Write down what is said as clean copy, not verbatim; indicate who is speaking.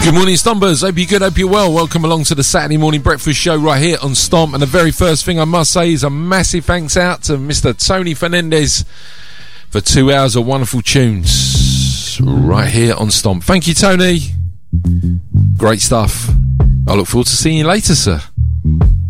Speaker 1: Good morning, Stompers. Hope you're good, hope you're well. Welcome along to the Saturday morning breakfast show right here on Stomp. And the very first thing I must say is a massive thanks out to Mr. Tony Fernandez for 2 hours of wonderful tunes right here on Stomp. Thank you, Tony. Great stuff. I look forward to seeing you later, sir.